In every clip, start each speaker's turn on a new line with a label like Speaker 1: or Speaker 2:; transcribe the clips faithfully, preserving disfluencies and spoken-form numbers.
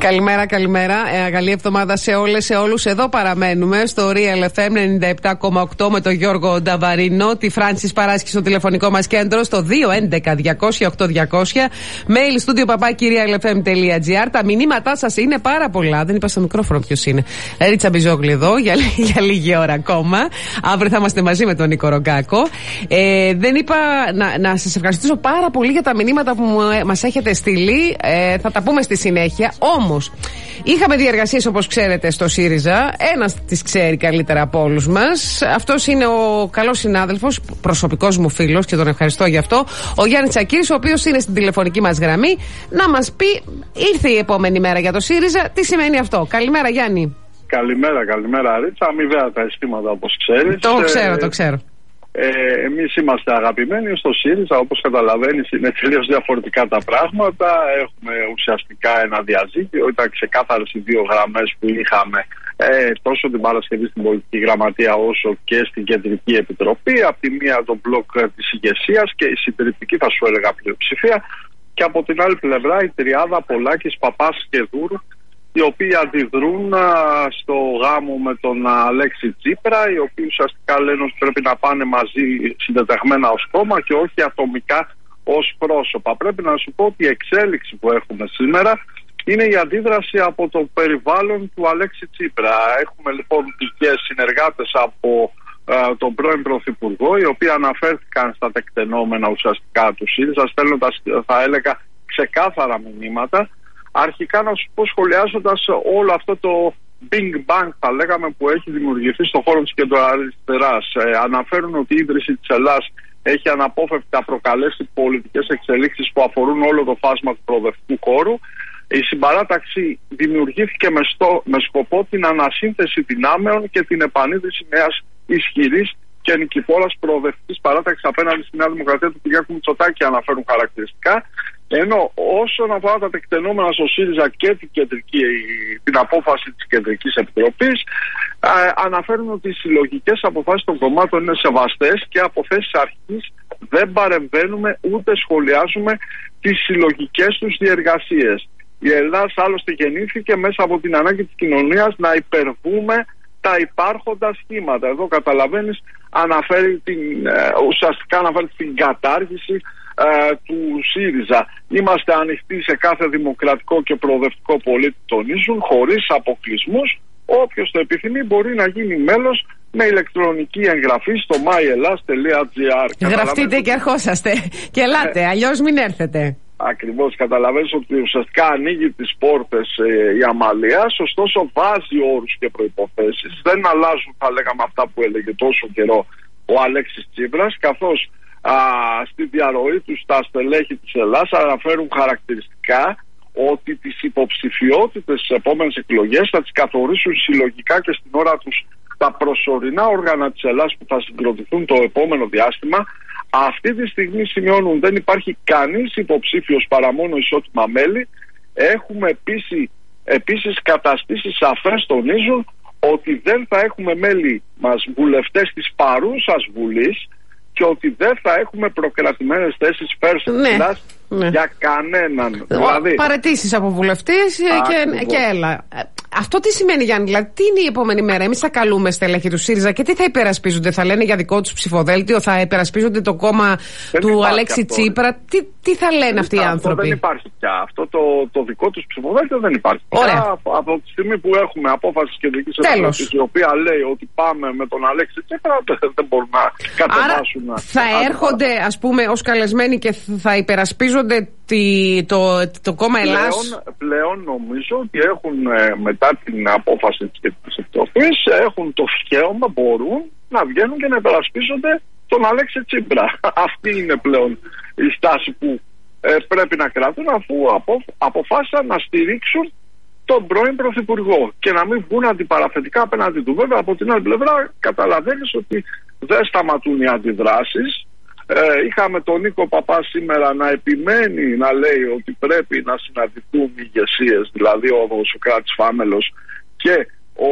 Speaker 1: Καλημέρα, καλημέρα. Ε, καλή εβδομάδα σε όλες, σε όλους. Εδώ παραμένουμε στο Real εφ εμ ενενήντα επτά κόμμα οκτώ με τον Γιώργο Νταβαρίνο, τη Φράνσις Παράσκη στο τηλεφωνικό μας κέντρο στο δύο έντεκα διακόσια οκτώ διακόσια. Mail studio παπάκι real f m τελεία g r. Τα μηνύματά σας είναι πάρα πολλά. Δεν είπα στο μικρόφωνο ποιος είναι. Ρίτσα Μπιζόγλη εδώ για, για λίγη ώρα ακόμα. Αύριο θα είμαστε μαζί με τον Νίκο Ρογκάκο. Ε, δεν είπα να, να σας ευχαριστήσω πάρα πολύ για τα μηνύματα που μας έχετε στείλει. Ε, θα τα πούμε στη συνέχεια. Όμως, είχαμε διεργασίες όπως ξέρετε στο ΣΥΡΙΖΑ. Ένας τις ξέρει καλύτερα από όλους μας. Αυτός είναι ο καλός συνάδελφος, προσωπικός μου φίλος και τον ευχαριστώ γι' αυτό. Ο Γιάννης Τσακίρης, ο οποίος είναι στην τηλεφωνική μας γραμμή, να μας πει, ήρθε η επόμενη μέρα για το ΣΥΡΙΖΑ. Τι σημαίνει αυτό? Καλημέρα, Γιάννη.
Speaker 2: Καλημέρα, καλημέρα, Ρίτσα. Αμοιβαία τα αισθήματα, όπως ξέρεις.
Speaker 1: Το ξέρω, ε, το ξέρω.
Speaker 2: Ε, εμείς είμαστε αγαπημένοι στο ΣΥΡΙΖΑ, όπως καταλαβαίνεις είναι τελείως διαφορετικά τα πράγματα. Έχουμε ουσιαστικά ένα διαζύγιο, ήταν ξεκάθαρες οι δύο γραμμές που είχαμε ε, τόσο την Παρασκευή στην πολιτική γραμματεία όσο και στην κεντρική επιτροπή. Απ' τη μία το μπλοκ της ηγεσίας και η συντηρητική, θα σου έλεγα, πλειοψηφία, και από την άλλη πλευρά η τριάδα Πολάκης, Παπάς και Δούρ, οι οποίοι αντιδρούν α, στο γάμο με τον Αλέξη Τσίπρα, οι οποίοι ουσιαστικά λένε ότι πρέπει να πάνε μαζί συντεταγμένα ως κόμμα και όχι ατομικά ως πρόσωπα. Πρέπει να σου πω ότι η εξέλιξη που έχουμε σήμερα είναι η αντίδραση από το περιβάλλον του Αλέξη Τσίπρα. Έχουμε λοιπόν πηγές συνεργάτες από α, τον πρώην Πρωθυπουργό, οι οποίοι αναφέρθηκαν στα τεκτενόμενα ουσιαστικά του ΣΥΡΙΖΑ, στέλνοντας, θα έλεγα, ξεκάθαρα μηνύματα. Αρχικά να σου πω, σχολιάζοντας όλο αυτό το Big Bang, θα λέγαμε, που έχει δημιουργηθεί στον χώρο της κεντροαριστεράς. Ε, αναφέρουν ότι η ίδρυση της Ελλάς έχει αναπόφευκτα προκαλέσει πολιτικές εξελίξεις που αφορούν όλο το φάσμα του προοδευτικού χώρου. Η συμπαράταξη δημιουργήθηκε με, στο, με σκοπό την ανασύνθεση δυνάμεων και την επανίδρυση μιας ισχυρής και νικηφόρας προοδευτικής παράταξης απέναντι στη Νέα Δημοκρατία του Κυριάκου Μητσοτάκη, αναφέρουν χαρακτηριστικά. Ενώ όσον αφορά τα τεκτενόμενα στο ΣΥΡΙΖΑ και την, κεντρική, την απόφαση της Κεντρικής Επιτροπής, α, αναφέρουν ότι οι συλλογικές αποφάσεις των κομμάτων είναι σεβαστές και από θέσεις αρχής δεν παρεμβαίνουμε ούτε σχολιάζουμε τις συλλογικές τους διεργασίες. Η Ελλάδα άλλωστε γεννήθηκε μέσα από την ανάγκη της κοινωνίας να υπερβούμε τα υπάρχοντα σχήματα. Εδώ καταλαβαίνεις, αναφέρει την, ουσιαστικά αναφέρει την κατάργηση Uh, του ΣΥΡΙΖΑ. Είμαστε ανοιχτοί σε κάθε δημοκρατικό και προοδευτικό πολίτη, τονίζουν, χωρίς αποκλεισμούς. Όποιος το επιθυμεί μπορεί να γίνει μέλος με ηλεκτρονική εγγραφή στο my elas τελεία g r.
Speaker 1: Γραφτείτε και ερχόσαστε και ελάτε, ε, αλλιώς μην έρθετε.
Speaker 2: Ακριβώς, καταλαβαίνεις ότι ουσιαστικά ανοίγει τις πόρτες ε, η Αμαλίας, ωστόσο βάζει όρους και προϋποθέσεις. Δεν αλλάζουν, θα λέγαμε, αυτά που έλεγε τόσο καιρό ο Αλέξης Τσίπρας, καθώς Α, στη διαρροή του στα στελέχη της Ελλάς αναφέρουν χαρακτηριστικά ότι τις υποψηφιότητες στις επόμενες εκλογές θα τις καθορίσουν συλλογικά και στην ώρα τους τα προσωρινά όργανα της Ελλάς που θα συγκροτηθούν το επόμενο διάστημα. Αυτή τη στιγμή, σημειώνουν, δεν υπάρχει κανείς υποψήφιος παρά μόνο ισότιμα μέλη. Έχουμε επίσης, επίσης καταστήσει σαφές, τονίζουν, ότι δεν θα έχουμε μέλη μας βουλευτές της παρούσας Βουλής και ότι δεν θα έχουμε προκρατημένες θέσεις πέρσινας, ναι, ναι, για κανέναν. Δηλαδή,
Speaker 1: παραιτήσεις από βουλευτές και, και έλα. Αυτό τι σημαίνει, Γιάννη, δηλαδή τι είναι η επόμενη μέρα? Εμείς θα καλούμε στελέχη του ΣΥΡΙΖΑ και τι θα υπερασπίζονται? Θα λένε για δικό τους ψηφοδέλτιο, θα υπερασπίζονται το κόμμα δεν του Αλέξη αυτό, Τσίπρα? Τι, τι θα λένε δεν αυτοί οι άνθρωποι?
Speaker 2: Δεν υπάρχει πια. Αυτό το, το δικό τους ψηφοδέλτιο δεν υπάρχει πια. Από, από τη στιγμή που έχουμε απόφαση της Κεντρικής Επιτροπής, η οποία λέει ότι πάμε με τον Αλέξη Τσίπρα, δεν μπορούν να κατεβάσουν. Άρα θα να... έρχονται, ας πούμε, ως καλεσμένοι και θα υπερασπίζονται τη, το, το κόμμα Ελλάς. Πλέον, πλέον νομίζω ότι έχουν μετά την απόφαση της Κεντρικής Επιτροπής, έχουν το δικαίωμα, μπορούν να βγαίνουν και να υπερασπίζονται τον Αλέξη Τσίπρα. Αυτή είναι πλέον η στάση που ε, πρέπει να κρατούν, αφού απο, αποφάσισαν να στηρίξουν τον πρώην Πρωθυπουργό και να μην βγουν αντιπαραθετικά απέναντι του. Βέβαια, από την άλλη πλευρά καταλαβαίνεις ότι δεν σταματούν οι αντιδράσεις. Ε, είχαμε τον Νίκο Παπά σήμερα να επιμένει, να λέει ότι πρέπει να συναντηθούν οι ηγεσίες, δηλαδή ο Σοκράτης Φάμελος και ο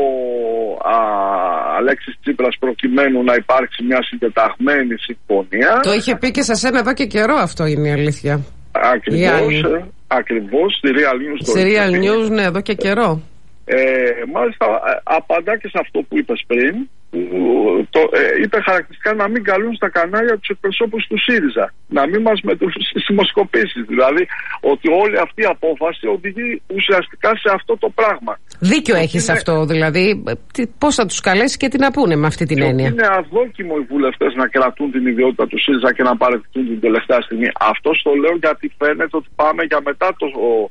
Speaker 2: α, Αλέξης Τσίπρας, προκειμένου να υπάρξει μια συντεταγμένη συμφωνία.
Speaker 1: Το είχε πει και σε σένα εδώ και καιρό, αυτό είναι η αλήθεια.
Speaker 2: Ακριβώς, Ακριβώς, στη Real News.
Speaker 1: Στη Real News, ναι, εδώ και καιρό.
Speaker 2: Ε, μάλιστα απαντά και σε αυτό που είπες πριν, που το, ε, είπε χαρακτηριστικά να μην καλούν στα κανάλια τους εκπροσώπους του ΣΥΡΙΖΑ, να μην μας μετρούν στις δημοσκοπήσεις, δηλαδή ότι όλη αυτή η απόφαση οδηγεί ουσιαστικά σε αυτό το πράγμα.
Speaker 1: Δίκιο έχεις
Speaker 2: είναι...
Speaker 1: αυτό, δηλαδή πώς θα τους καλέσει και τι να πούνε με αυτή την
Speaker 2: και
Speaker 1: έννοια.
Speaker 2: Είναι αδόκιμο οι βουλευτές να κρατούν την ιδιότητα του ΣΥΡΙΖΑ και να παραιτηθούν την τελευταία στιγμή. Αυτό το λέω γιατί φαίνεται ότι πάμε για μετά το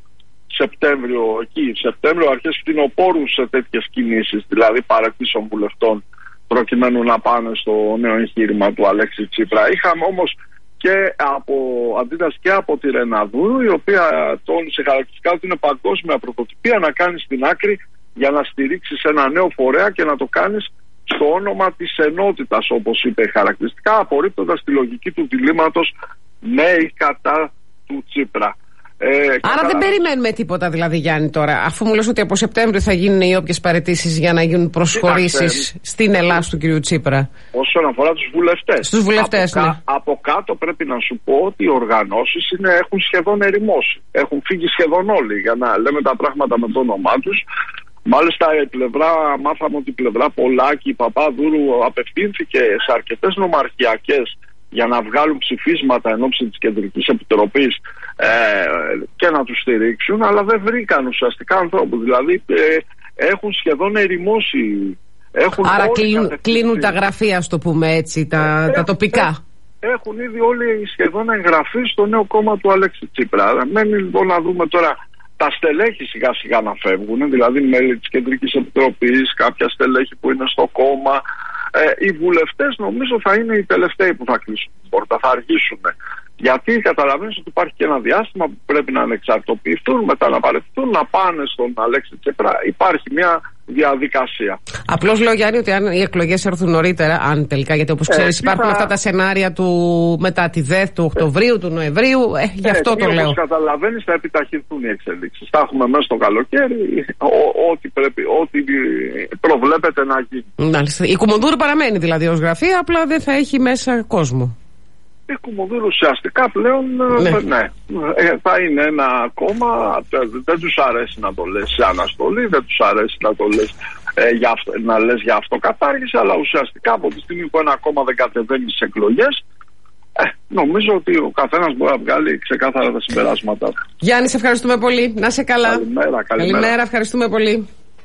Speaker 2: Σεπτέμβριο, εκεί, Σεπτέμβριο, αρχές φθινοπόρου σε τέτοιες κινήσεις, δηλαδή παραιτήσεων βουλευτών, προκειμένου να πάνε στο νέο εγχείρημα του Αλέξη Τσίπρα. Είχαμε όμως και από αντίδραση και από τη Ρεναδούρου, η οποία τόνισε χαρακτηριστικά ότι είναι παγκόσμια πρωτοτυπία να κάνεις στην άκρη για να στηρίξεις ένα νέο φορέα και να το κάνεις στο όνομα της ενότητας, όπως είπε χαρακτηριστικά, απορρίπτοντας τη λογική του διλήμματος ναι ή κατά του Τσίπρα. Ε,
Speaker 1: Άρα δεν περιμένουμε τίποτα δηλαδή, Γιάννη, τώρα, αφού μου λες ότι από Σεπτέμβριο θα γίνουν οι όποιες παραιτήσεις για να γίνουν προσχωρήσεις στην Ελλάδα του κ. Τσίπρα.
Speaker 2: Όσον αφορά τους βουλευτές.
Speaker 1: Στους βουλευτές,
Speaker 2: από,
Speaker 1: ναι.
Speaker 2: κα, από κάτω πρέπει να σου πω ότι οι οργανώσεις είναι, έχουν σχεδόν ερημώσει. Έχουν φύγει σχεδόν όλοι, για να λέμε τα πράγματα με το όνομά τους. Μάλιστα η πλευρά, μάθαμε ότι η πλευρά Πολάκη, η Παπαδούρου απευθύνθηκε σε αρκετές νομαρχιακές για να βγάλουν ψηφίσματα εν ώψη της Κεντρικής Επιτροπής ε, και να τους στηρίξουν, αλλά δεν βρήκαν ουσιαστικά ανθρώπους. Δηλαδή ε, έχουν σχεδόν ερημώσει. Έχουν
Speaker 1: Άρα κλείνουν, κλείνουν τα γραφεία, ας το πούμε έτσι, τα, ε, τα τοπικά.
Speaker 2: Ε, έχουν ήδη όλοι σχεδόν εγγραφεί στο νέο κόμμα του Αλέξη Τσίπρα. Μένει λοιπόν να δούμε τώρα τα στελέχη σιγά σιγά να φεύγουν, δηλαδή μέλη της Κεντρικής Επιτροπής, κάποια στελέχη που είναι στο κόμμα. Ε, οι βουλευτές νομίζω θα είναι οι τελευταίοι που θα κλείσουν την πόρτα, θα αργήσουν. Γιατί καταλαβαίνεις ότι υπάρχει και ένα διάστημα που πρέπει να ανεξαρτοποιηθούν, μετά να παραιτηθούν, να πάνε στον Αλέξη Τσίπρα. Υπάρχει μια διαδικασία.
Speaker 1: Απλώς λέω, Γιάννη, ότι αν οι εκλογές έρθουν νωρίτερα, αν τελικά, γιατί όπως ξέρεις ε, υπάρχουν θα... αυτά τα σενάρια του μετά τη ΔΕΘ του Οκτωβρίου, του Νοεμβρίου, ε, γι' αυτό ε, το λέω.
Speaker 2: Όπως καταλαβαίνεις θα επιταχυνθούν οι εξελίξεις. Θα έχουμε μέσα στο καλοκαίρι ό,τι πρέπει, ό,τι προβλέπεται να γίνει.
Speaker 1: Μάλιστα. Η Κουμουνδούρου παραμένει δηλαδή ως γραφεία, απλά δεν θα έχει μέσα κόσμο.
Speaker 2: Η Κουμουνδούρου ουσιαστικά πλέον ναι. Ναι, ε, θα είναι ένα κόμμα, δεν τους αρέσει να το λες σε αναστολή, δεν τους αρέσει να το λες ε, για αυτο, να λες για αυτοκατάργηση, αλλά ουσιαστικά από τη στιγμή που ένα κόμμα δεν κατεβαίνει στις εκλογές, ε, νομίζω ότι ο καθένας μπορεί να βγάλει ξεκάθαρα τα συμπεράσματα.
Speaker 1: Γιάννη, σε ευχαριστούμε πολύ. Να σε καλά.
Speaker 2: Καλημέρα, καλημέρα.
Speaker 1: Καλημέρα, ευχαριστούμε πολύ.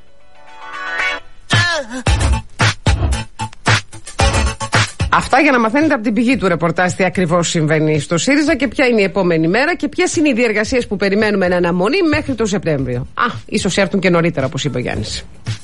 Speaker 1: Αυτά για να μαθαίνετε από την πηγή του ρεπορτάζ τι ακριβώς συμβαίνει στο ΣΥΡΙΖΑ και ποια είναι η επόμενη μέρα και ποιες είναι οι διεργασίες που περιμένουμε εν αναμονή μέχρι το Σεπτέμβριο. Α, ίσως έρθουν και νωρίτερα, όπως είπε ο Γιάννης.